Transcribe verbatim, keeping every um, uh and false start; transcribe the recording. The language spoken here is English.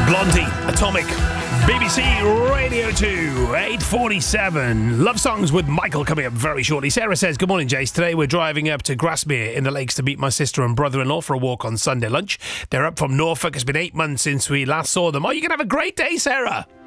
Blondie, Atomic, B B C Radio two, eight forty-seven. Love Songs with Michael coming up very shortly. Sarah says, good morning, Jace. Today we're driving up to Grasmere in the Lakes to meet my sister and brother-in-law for a walk on Sunday lunch. They're up from Norfolk. It's been eight months since we last saw them. Oh, you're going to have a great day, Sarah.